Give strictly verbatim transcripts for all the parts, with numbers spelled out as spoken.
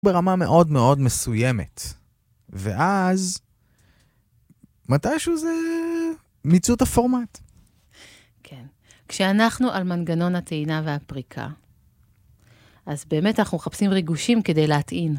ברמה מאוד מאוד מסוימת. ואז, מתישהו זה מיצות הפורמט. כן. כשאנחנו על מנגנון הטעינה והפריקה, אז באמת אנחנו מחפשים ריגושים כדי להטעין.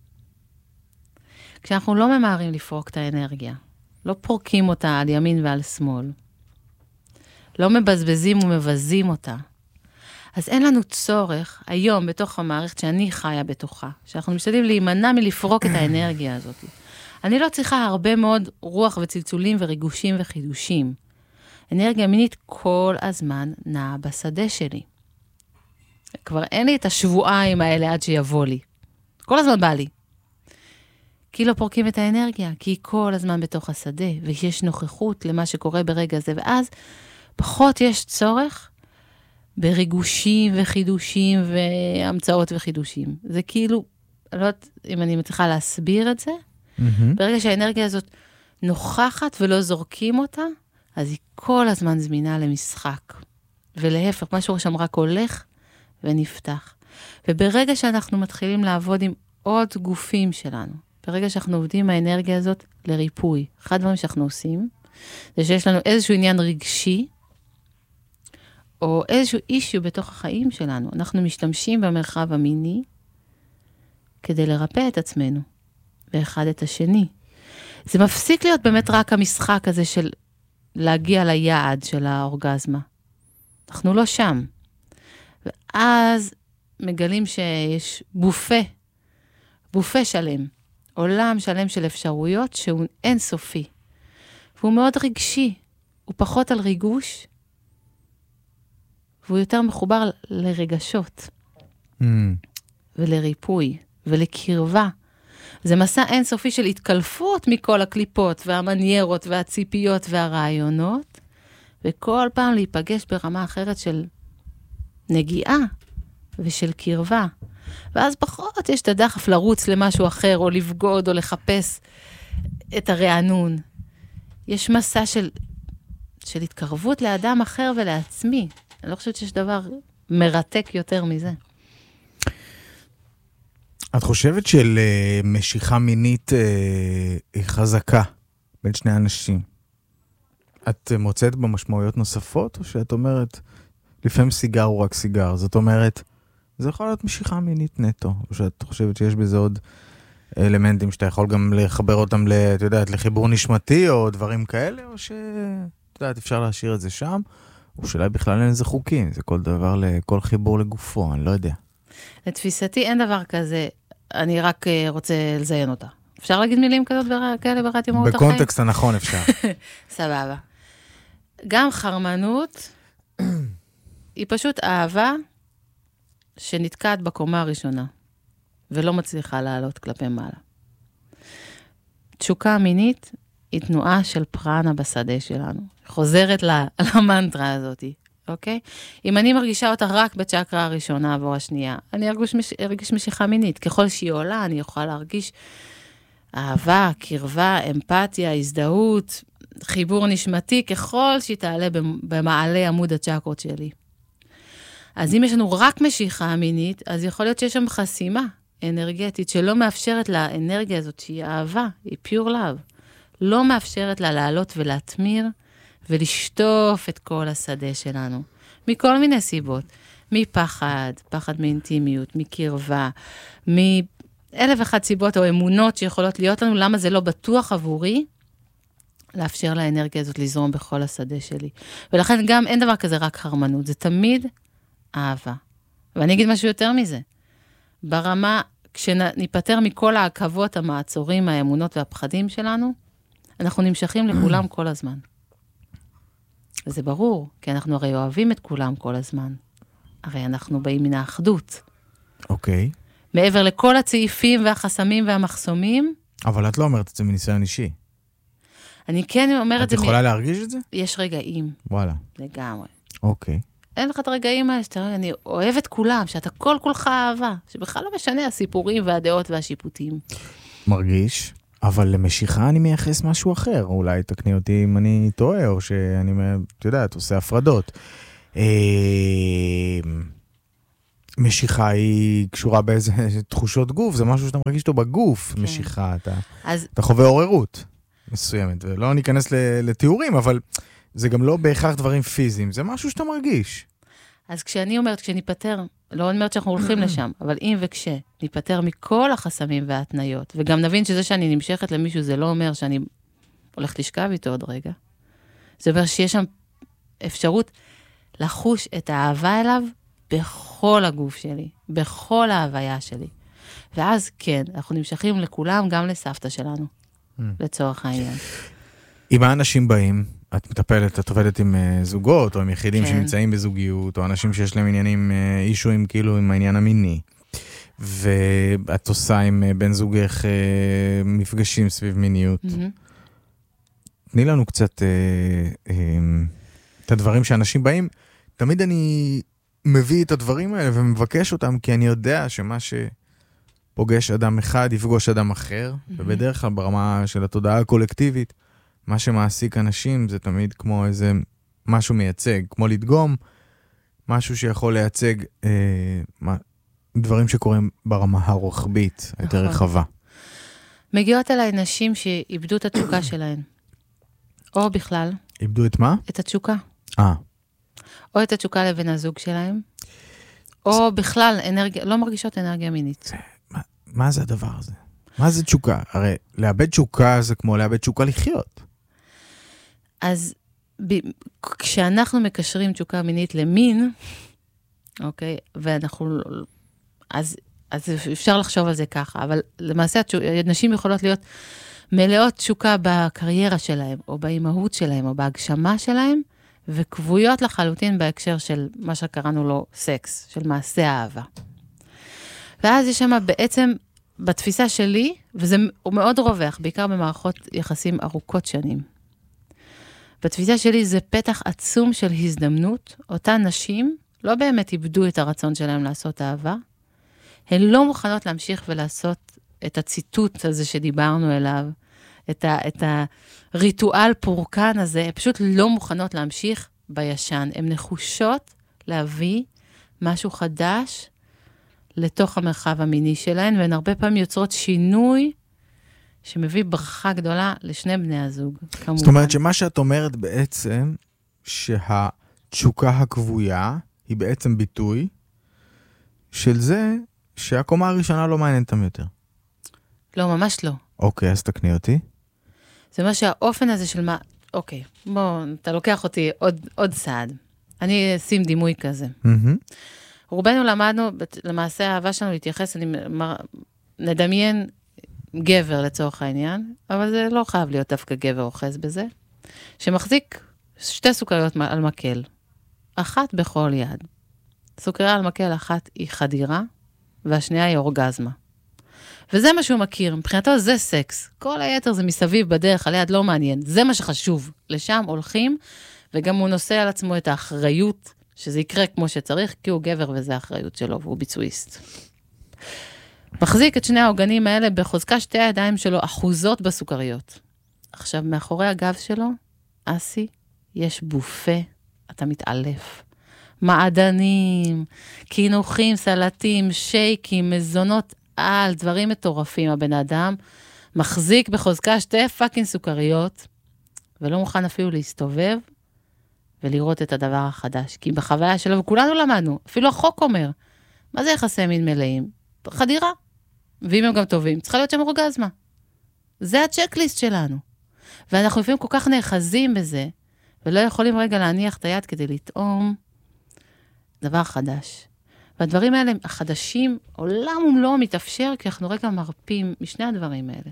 כשאנחנו לא ממהרים לפרוק את האנרגיה, לא פורקים אותה על ימין ועל שמאל, לא מבזבזים ומבזים אותה, אז אין לנו צורך היום בתוך המערכת שאני חיה בתוכה, שאנחנו משתדלים להימנע מלפרוק את האנרגיה הזאת. אני לא צריכה הרבה מאוד רוח וצלצולים וריגושים וחידושים. אנרגיה מינית כל הזמן נעה בשדה שלי. כבר אין לי את השבועיים האלה עד שיבוא לי. כל הזמן בא לי. כי לא פורקים את האנרגיה, כי היא כל הזמן בתוך השדה, ויש נוכחות למה שקורה ברגע הזה, ואז פחות יש צורך בריגושים וחידושים והמצאות וחידושים. זה כאילו, אני לא יודעת אם אני מצליחה להסביר את זה, mm-hmm. ברגע שהאנרגיה הזאת נוכחת ולא זורקים אותה, אז היא כל הזמן זמינה למשחק. ולהפך, משהו שם רק הולך ונפתח. וברגע שאנחנו מתחילים לעבוד עם עוד גופים שלנו, ברגע שאנחנו עובדים עם האנרגיה הזאת לריפוי, אחד הדברים שאנחנו עושים, זה שיש לנו איזשהו עניין רגשי, או איזשהו אישיו בתוך החיים שלנו. אנחנו משתמשים במרחב המיני, כדי לרפא את עצמנו, ואחד את השני. זה מפסיק להיות באמת רק המשחק הזה של להגיע ליעד של האורגזמה. אנחנו לא שם. ואז מגלים שיש בופה, בופה שלם, עולם שלם של אפשרויות שהוא אינסופי. והוא מאוד רגשי, הוא פחות על ריגוש, והוא יותר מחובר לרגשות, mm. ולריפוי, ולקרבה. זה מסע אינסופי של התקלפות מכל הקליפות, והמניירות, והציפיות, והרעיונות, וכל פעם להיפגש ברמה אחרת של נגיעה, ושל קרבה. ואז פחות יש את הדחף לרוץ למשהו אחר, או לבגוד, או לחפש את הרענון. יש מסע של, של התקרבות לאדם אחר ולעצמי. אני לא חושבת שיש דבר מרתק יותר מזה. את חושבת של uh, משיכה מינית uh, חזקה בין שני אנשים? את מוצאת במשמעויות נוספות, או שאת אומרת, לפעמים סיגר הוא רק סיגר, זאת אומרת, זה יכול להיות משיכה מינית נטו, או שאת חושבת שיש בזה עוד אלמנטים שאתה יכול גם לחבר אותם, את יודעת, לחיבור נשמתי, או דברים כאלה, או שאת יודעת, אפשר להשאיר את זה שם, או שאולי בכלל אין איזה חוקים, זה כל דבר, לכל חיבור לגופו, אני לא יודע. לתפיסתי אין דבר כזה, אני רק רוצה לזיין אותה. אפשר להגיד מילים כזאת כאלה ברדיו מהות החיים? בקונטקסט הנכון אפשר. סבבה. גם חרמנות, היא פשוט אהבה שנתקעת בקומה הראשונה, ולא מצליחה לעלות כלפי מעלה. תשוקה מינית היא תנועה של פרנה בשדה שלנו. חוזרת למנטרה הזאת, אוקיי? אם אני מרגישה אותה רק בצ'קרה הראשונה עבור השנייה, אני ארגיש, מש... ארגיש משיכה מינית. ככל שהיא עולה, אני יכולה להרגיש אהבה, קרבה, אמפתיה, הזדהות, חיבור נשמתי, ככל שהיא תעלה במעלה עמוד הצ'קרות שלי. אז אם יש לנו רק משיכה מינית, אז יכול להיות שיש שם חסימה אנרגטית, שלא מאפשרת לאנרגיה הזאת, שהיא אהבה, היא pure love, לא מאפשרת לה לעלות ולהתמיר, ולשטוף את כל השדה שלנו. מכל מיני סיבות. מפחד, פחד מאינטימיות, מקרבה, מאלף ואחת סיבות או אמונות שיכולות להיות לנו, למה זה לא בטוח עבורי, לאפשר לאנרגיה הזאת לזרום בכל השדה שלי. ולכן גם אין דבר כזה רק הרמנות, זה תמיד אהבה. ואני אגיד משהו יותר מזה. ברמה, כשניפטר מכל העכבות, המעצורים, האמונות והפחדים שלנו, אנחנו נמשכים לכולם כל הזמן. וזה ברור, כי אנחנו הרי אוהבים את כולם כל הזמן. הרי אנחנו באים מן האחדות. אוקיי. מעבר לכל הצעיפים והחסמים והמחסומים. אבל את לא אומרת את זה מניסיון אישי. אני כן אומרת את זה... את יכולה להרגיש את זה? יש רגעים. וואלה. לגמרי. אוקיי. אין לך את הרגעים האלה, שאתה, אני אוהבת כולם, שאתה כל כולך אהבה, שבכלל לא משנה הסיפורים והדעות והשיפוטים. מרגיש, אבל למשיכה אני מייחס משהו אחר. אולי תקני אותי אם אני טועה, או שאני, אתה יודעת, עושה הפרדות. משיכה היא קשורה באיזה תחושות גוף, זה משהו שאתה מרגיש אותו בגוף, כן. משיכה, אתה, אז... אתה חווה עוררות מסוימת, ולא ניכנס לתיאורים, אבל זה גם לא בהכרח דברים פיזיים, זה משהו שאתה מרגיש. אז כשאני אומרת, כשניפטר, לא אומרת שאנחנו הולכים לשם, אבל אם וכשניפטר מכל החסמים וההתניות, וגם נבין שזה שאני נמשכת למישהו, זה לא אומר שאני הולכת לשכב איתו עוד רגע. זה אומר שיש שם אפשרות לחוש את האהבה אליו בכל הגוף שלי, בכל ההוויה שלי. ואז כן, אנחנו נמשכים לכולם, גם לסבתא שלנו, לצורך העניין. אם האנשים באים, את מטפלת, את עובדת עם uh, זוגות, או עם יחידים כן. שנמצאים בזוגיות, או אנשים שיש להם עניינים, uh, אישויים כאילו עם העניין המיני, ואת עושה עם uh, בן זוגך uh, מפגשים סביב מיניות. Mm-hmm. תני לנו קצת uh, uh, את הדברים שאנשים באים, תמיד אני מביא את הדברים האלה ומבקש אותם, כי אני יודע שמה שפוגש אדם אחד יפגוש אדם אחר, mm-hmm. ובדרך כלל ברמה של התודעה הקולקטיבית, מה שמעסיק אנשים זה תמיד כמו איזה משהו מייצג, כמו לדגום, משהו שיכול לייצג אה, מה, דברים שקורים ברמה הרוחבית, נכון. יותר רחבה. מגיעות אליי נשים שאיבדו את התשוקה שלהן. או בכלל. איבדו את מה? את התשוקה. אה. או את התשוקה לבן הזוג שלהם, או זה... בכלל אנרגיה, לא מרגישות אנרגיה מינית. זה, מה, מה זה הדבר הזה? מה זה תשוקה? הרי לאבד תשוקה זה כמו לאבד תשוקה לחיות. אז ב... כשאנחנו מקשרים תשוקה מינית למין, אוקיי, ואנחנו, אז, אז אפשר לחשוב על זה ככה, אבל למעשה נשים יכולות להיות מלאות תשוקה בקריירה שלהם, או באימהות שלהם, או בהגשמה שלהם, וקבויות לחלוטין בהקשר של מה שקראנו לו סקס, של מעשה האהבה. ואז יש שם בעצם, בתפיסה שלי, וזה מאוד רווח, בעיקר במערכות יחסים ארוכות שנים. בתפיסה שלי זה פתח עצום של הזדמנות, אותן נשים לא באמת איבדו את הרצון שלהם לעשות אהבה, הן לא מוכנות להמשיך ולעשות את הציטוט הזה שדיברנו אליו, את, ה, את הריטואל פורקן הזה, הן פשוט לא מוכנות להמשיך בישן. הן נחושות להביא משהו חדש לתוך המרחב המיני שלהן, והן הרבה פעמים יוצרות שינוי שמביא ברכה גדולה לשני בני הזוג. כמובן. זאת אומרת שמה שאת אומרת בעצם, שהתשוקה הקבויה היא בעצם ביטוי של זה שהקומה הראשונה לא מעניינת יותר. לא, ממש לא. אוקיי, אז תקני אותי. זה מה שהאופן הזה של מה... אוקיי, בוא, אתה לוקח אותי עוד, עוד צעד. אני אשים דימוי כזה. Mm-hmm. רובנו למדנו, למעשה האהבה שלנו להתייחס, אני נדמיין גבר לצורך העניין, אבל זה לא חייב להיות דווקא גבר אוחז בזה, שמחזיק שתי סוכריות על מקל, אחת בכל יד. סוכריה על מקל אחת היא חדירה, והשנייה היא אורגזמה. וזה מה שהוא מכיר, מבחינתו זה סקס. כל היתר זה מסביב בדרך, על יד לא מעניין. זה מה שחשוב. לשם הולכים, וגם הוא נושא על עצמו את האחריות, שזה יקרה כמו שצריך, כי הוא גבר וזה האחריות שלו, והוא ביצועיסט. מחזיק את שני העוגנים האלה בחוזקה שתי הידיים שלו, אחוזות בסוכריות. עכשיו, מאחורי הגב שלו, אסי, יש בופה, אתה מתעלף. מעדנים, כינוחים, סלטים, שייקים, מזונות על, דברים מטורפים. הבן אדם מחזיק בחוזקה שתי פאקינג סוכריות, ולא מוכן אפילו להסתובב, ולראות את הדבר החדש. כי בחוויה שלו, וכולנו למדנו, אפילו החוק אומר, מה זה יחסי מין מלאים? חדירה. ואם הם גם טובים, צריכה להיות שם אורגזמה. זה הצ'קליסט שלנו. ואנחנו לפעמים כל כך נאחזים בזה, ולא יכולים רגע להניח את היד כדי לטעום דבר חדש. והדברים האלה, החדשים, עולם ומלואו מתאפשר, כי אנחנו רגע מרפים משני הדברים האלה.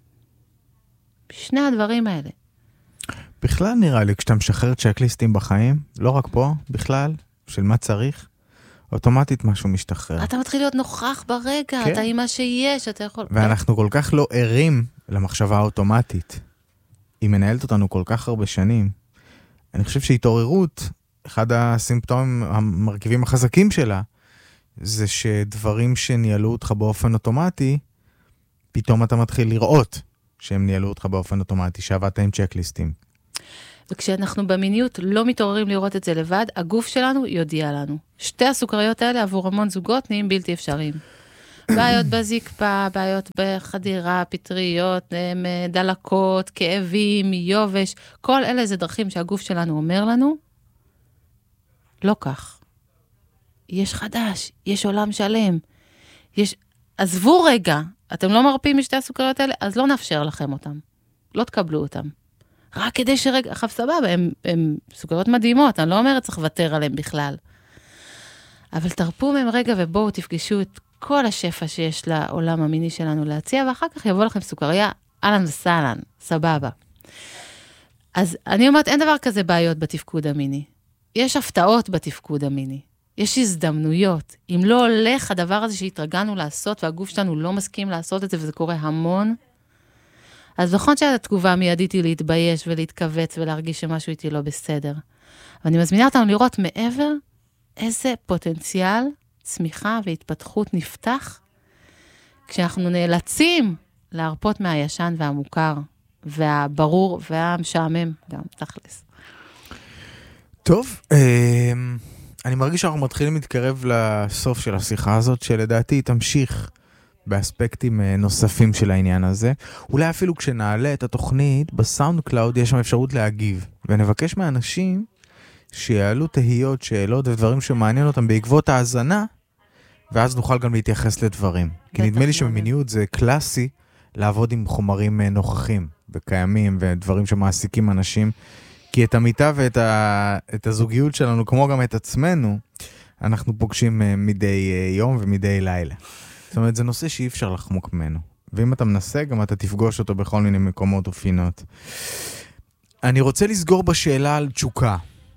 משני הדברים האלה. בכלל נראה לי, כשאתה משחרר צ'קליסטים בחיים, לא רק פה, בכלל, של מה צריך, אוטומטית משהו משתחרר. אתה מתחיל להיות נוכח ברגע, כן. אתה עם מה שיש, אתה יכול... ואנחנו כל כך לא ערים למחשבה האוטומטית. היא מנהלת אותנו כל כך הרבה שנים. אני חושב שהתעוררות, אחד הסימפטומים המרכיבים החזקים שלה, זה שדברים שניהלו אותך באופן אוטומטי, פתאום אתה מתחיל לראות שהם ניהלו אותך באופן אוטומטי, שעבדת עם צ'קליסטים. וכשאנחנו במיניות לא מתעוררים לראות את זה לבד, הגוף שלנו יודיע לנו. שתי הסוכריות האלה עבור המון זוגות נהיים בלתי אפשריים. בעיות בזקפה, בעיות בחדירה, פטריות, דלקות, כאבים, יובש, כל אלה זה דרכים שהגוף שלנו אומר לנו, לא כך. יש חדש, יש עולם שלם. יש... עזבו רגע, אתם לא מרפים משתי הסוכריות האלה, אז לא נאפשר לכם אותם. לא תקבלו אותם. רק כדי שרגע, אחר סבבה, הם, הם סוכריות מדהימות, אני לא אומרת צריך לוותר עליהם בכלל. אבל תרפו מהם רגע ובואו תפגשו את כל השפע שיש לעולם המיני שלנו להציע, ואחר כך יבוא לכם סוכריה, אלן וסלן, סבבה. אז אני אומרת, אין דבר כזה בעיות בתפקוד המיני. יש הפתעות בתפקוד המיני. יש הזדמנויות. אם לא הולך הדבר הזה שהתרגלנו לעשות, והגוף שלנו לא מסכים לעשות את זה, וזה קורה המון, אז נכון שהתגובה המיידית היא להתבייש ולהתכווץ ולהרגיש שמשהו איתי לא בסדר. ואני מזמינה אותנו לראות מעבר איזה פוטנציאל צמיחה והתפתחות נפתח, כשאנחנו נאלצים להרפות מהישן והמוכר, והברור והמשעמם גם, תכלס. טוב, אני מרגיש שאנחנו מתחילים להתקרב לסוף של השיחה הזאת, שלדעתי תמשיך באספקטים נוספים של העניין הזה. אולי אפילו כשנעלה את התוכנית, בסאונד קלאוד יש שם אפשרות להגיב, ונבקש מאנשים שיעלו תהיות, שאלות ודברים שמעניין אותם בעקבות ההאזנה, ואז נוכל גם להתייחס לדברים. כי נדמה לי שבמיניות זה קלאסי לעבוד עם חומרים נוכחים וקיימים ודברים שמעסיקים אנשים, כי את המיטה ואת ה... את הזוגיות שלנו, כמו גם את עצמנו, אנחנו פוגשים מדי יום ומדי לילה. זאת אומרת, זה נושא שאי אפשר לחמוק ממנו. ואם אתה מנסה, גם אתה תפגוש אותו בכל מיני מקומות ופינות. אני רוצה לסגור בשאלה על תשוקה.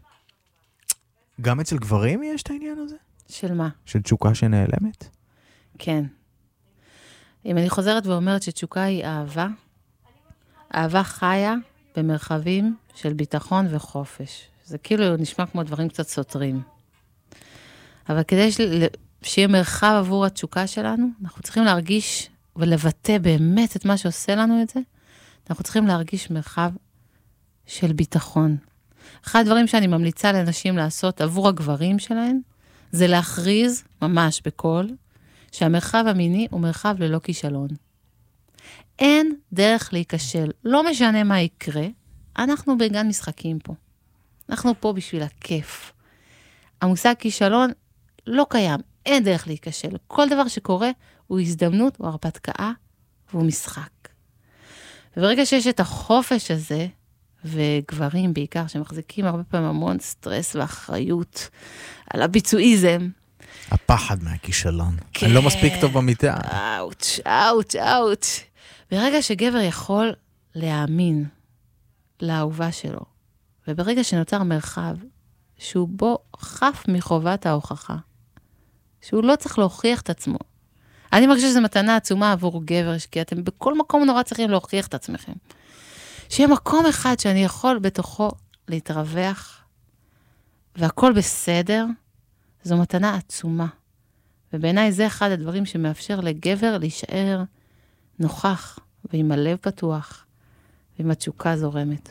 גם אצל גברים יש את העניין הזה? של מה? של תשוקה שנעלמת? כן. אם אני חוזרת ואומרת שתשוקה היא אהבה, אהבה חיה במרחבים של ביטחון וחופש. זה כאילו נשמע כמו דברים קצת סותרים. אבל כדי שיהיה מרחב עבור התשוקה שלנו, אנחנו צריכים להרגיש ולבטא באמת את מה שעושה לנו את זה. אנחנו צריכים להרגיש מרחב של ביטחון. אחד הדברים שאני ממליצה לנשים לעשות עבור הגברים שלהם, זה להכריז ממש בקול, שהמרחב המיני הוא מרחב ללא כישלון. אין דרך להיכשל. לא משנה מה יקרה, אנחנו בגן משחקים פה. אנחנו פה בשביל הכיף. המושג כישלון לא קיים. אין דרך להיכשל. כל דבר שקורה הוא הזדמנות, הוא הרפתקה, והוא משחק. וברגע שיש את החופש הזה, וגברים בעיקר שמחזיקים הרבה פעמים המון סטרס ואחריות על הביצועיזם. הפחד מהכישלון. כן. אני לא מספיק טוב במיטה. אאוץ', אאוץ', אאוץ'. ברגע שגבר יכול להאמין לאהובה שלו, וברגע שנוצר מרחב שהוא בו חף מחובת ההוכחה, שהוא לא צריך להוכיח את עצמו. אני מרגישה שזו מתנה עצומה עבור גבר, כי אתם בכל מקום נורא צריכים להוכיח את עצמכם. שיהיה מקום אחד שאני יכול בתוכו להתרווח, והכל בסדר, זו מתנה עצומה. ובעיניי זה אחד הדברים שמאפשר לגבר להישאר נוכח, ועם הלב פתוח, ועם התשוקה זורמת.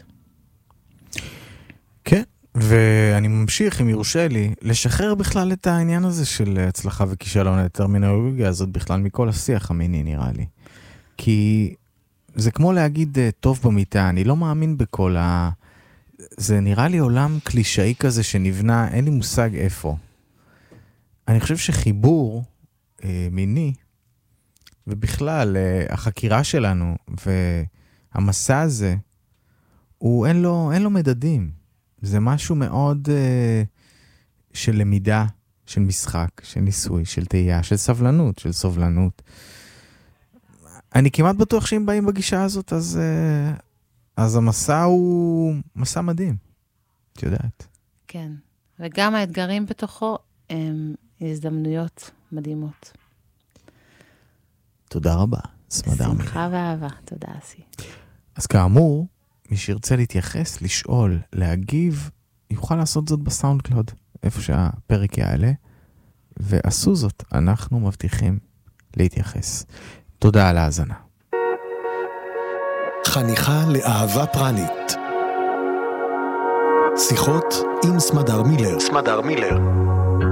כן, ואני ממשיך, אם יורשה לי, לשחרר בכלל את העניין הזה של הצלחה וכישלון, הטרמינולוגיה הזאת בכלל מכל השיח המיני נראה לי. כי זה כמו להגיד טוב במיטה, אני לא מאמין בכל ה... זה נראה לי עולם קלישאי כזה שנבנה, אין לי מושג איפה. אני חושב שחיבור אה, מיני, ובכלל אה, החקירה שלנו והמסע הזה, הוא אין לו, אין לו מדדים. זה משהו מאוד אה, של למידה, של משחק, של ניסוי, של תהייה, של סבלנות, של סובלנות. אני כמעט בטוח שאם באים בגישה הזאת, אז, אז המסע הוא מסע מדהים. את יודעת. כן. וגם האתגרים בתוכו הם הזדמנויות מדהימות. תודה רבה. סמדר מילה. שמחה ואהבה. תודה, אסי. אז כאמור, מי שירצה להתייחס, לשאול, להגיב, יוכל לעשות זאת בסאונד קלאוד, איפה שהפרק יעלה, ועשו זאת. אנחנו מבטיחים להתייחס. תודה על ההאזנה. חניכה לאהבה פרנית. שיחות עם סמדר מילר. סמדר מילר.